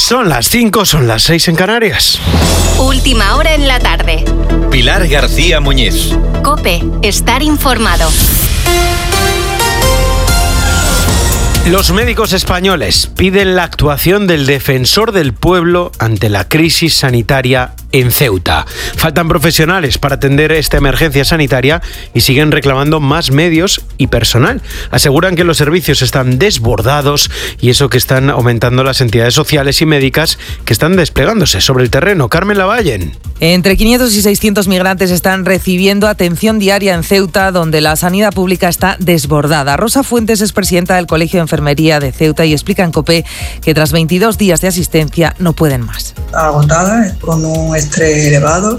Son las 5, son las 6 en Canarias. Última hora en la tarde. Pilar García Muñiz. COPE, estar informado. Los médicos españoles piden la actuación del defensor del pueblo ante la crisis sanitaria en Ceuta. Faltan profesionales para atender esta emergencia sanitaria y siguen reclamando más medios y personal. Aseguran que los servicios están desbordados y eso que están aumentando las entidades sociales y médicas que están desplegándose sobre el terreno. Carmen Lavallen. Entre 500 y 600 migrantes están recibiendo atención diaria en Ceuta, donde la sanidad pública está desbordada. Rosa Fuentes es presidenta del Colegio de Enfermería de Ceuta y explica en COPE que tras 22 días de asistencia no pueden más. Agotadas, con un estrés elevado,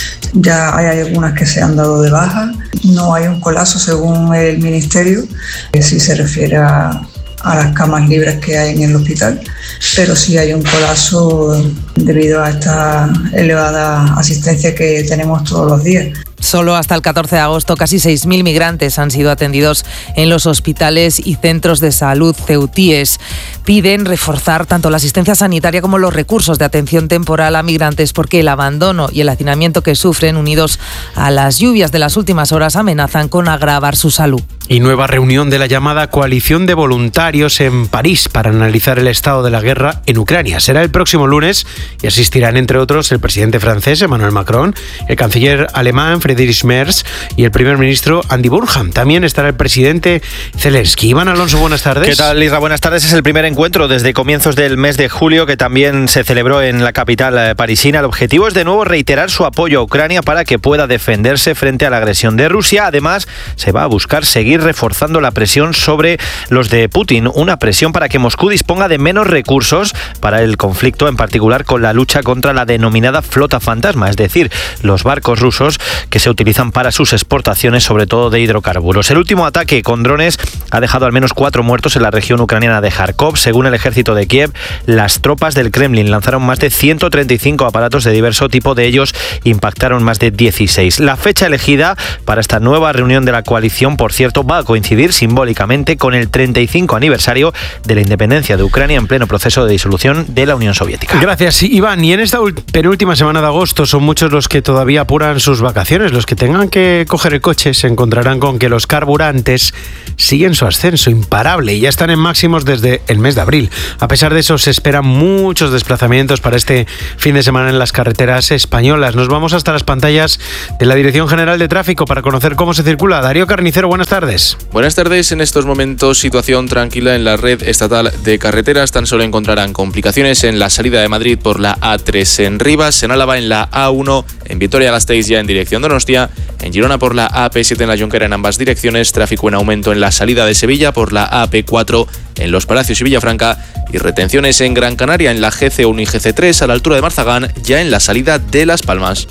ya hay algunas que se han dado de baja, no hay un colapso según el Ministerio, si se refiere a las camas libres que hay en el hospital, pero sí hay un colapso debido a esta elevada asistencia que tenemos todos los días. Solo hasta el 14 de agosto casi 6.000 migrantes han sido atendidos en los hospitales y centros de salud ceutíes. Piden reforzar tanto la asistencia sanitaria como los recursos de atención temporal a migrantes porque el abandono y el hacinamiento que sufren, unidos a las lluvias de las últimas horas, amenazan con agravar su salud. Y nueva reunión de la llamada Coalición de Voluntarios en París para analizar el estado de la guerra en Ucrania. Será el próximo lunes y asistirán, entre otros, el presidente francés Emmanuel Macron, el canciller alemán Friedrich Merz y el primer ministro Andy Burnham. También estará el presidente Zelensky. Iván Alonso, buenas tardes. ¿Qué tal, Isra? Buenas tardes. Es el primer encuentro desde comienzos del mes de julio que también se celebró en la capital parisina. El objetivo es de nuevo reiterar su apoyo a Ucrania para que pueda defenderse frente a la agresión de Rusia. Además, se va a buscar seguir reforzando la presión sobre los de Putin, una presión para que Moscú disponga de menos recursos para el conflicto, en particular con la lucha contra la denominada flota fantasma, es decir, los barcos rusos que se utilizan para sus exportaciones, sobre todo de hidrocarburos. El último ataque con drones ha dejado al menos 4 muertos en la región ucraniana de Kharkov. Según el ejército de Kiev, las tropas del Kremlin lanzaron más de 135 aparatos de diverso tipo, de ellos impactaron más de 16. La fecha elegida para esta nueva reunión de la coalición, por cierto, va a coincidir simbólicamente con el 35 aniversario de la independencia de Ucrania en pleno proceso de disolución de la Unión Soviética. Gracias, Iván. Y en esta penúltima semana de agosto son muchos los que todavía apuran sus vacaciones. Los que tengan que coger el coche se encontrarán con que los carburantes siguen su ascenso imparable y ya están en máximos desde el mes de abril. A pesar de eso, se esperan muchos desplazamientos para este fin de semana en las carreteras españolas. Nos vamos hasta las pantallas de la Dirección General de Tráfico para conocer cómo se circula. Darío Carnicero, buenas tardes. Buenas tardes. En estos momentos, situación tranquila en la red estatal de carreteras. Tan solo encontrarán complicaciones en la salida de Madrid por la A3 en Rivas, en Álava en la A1, en Vitoria-Gasteiz ya en dirección Donostia, en Girona por la AP7 en la Jonquera en ambas direcciones, tráfico en aumento en la salida de Sevilla por la AP4 en Los Palacios y Villafranca y retenciones en Gran Canaria en la GC1 y GC3 a la altura de Marzagán ya en la salida de Las Palmas.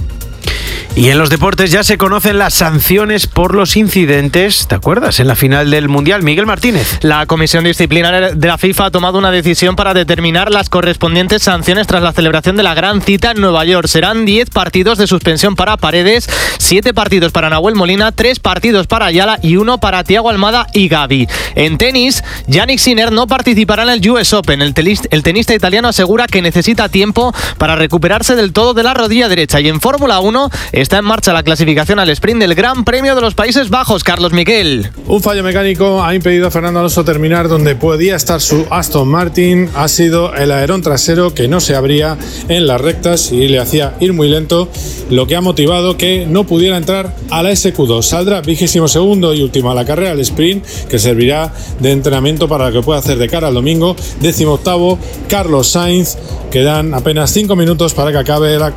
Y en los deportes ya se conocen las sanciones por los incidentes, ¿te acuerdas? En la final del Mundial, Miguel Martínez. La Comisión Disciplinaria de la FIFA ha tomado una decisión para determinar las correspondientes sanciones tras la celebración de la gran cita en Nueva York. Serán 10 partidos de suspensión para Paredes, 7 partidos para Nahuel Molina, 3 partidos para Ayala y 1 para Thiago Almada y Gavi. En tenis, Jannik Sinner no participará en el US Open. El tenista italiano asegura que necesita tiempo para recuperarse del todo de la rodilla derecha. Y en Fórmula 1 está en marcha la clasificación al sprint del Gran Premio de los Países Bajos. Carlos Miquel. Un fallo mecánico ha impedido a Fernando Alonso terminar donde podía estar su Aston Martin. Ha sido el alerón trasero que no se abría en las rectas y le hacía ir muy lento, lo que ha motivado que no pudiera entrar a la SQ2. Saldrá 22º y último a la carrera, el sprint, que servirá de entrenamiento para lo que pueda hacer de cara al domingo. 18º, Carlos Sainz. Quedan apenas 5 minutos para que acabe la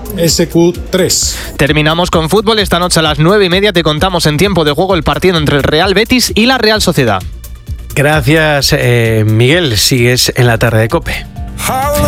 SQ3. Terminamos con fútbol. Esta noche a las 9:30 te contamos en tiempo de juego el partido entre el Real Betis y la Real Sociedad. Gracias, Miguel. Sigues en la tarde de COPE.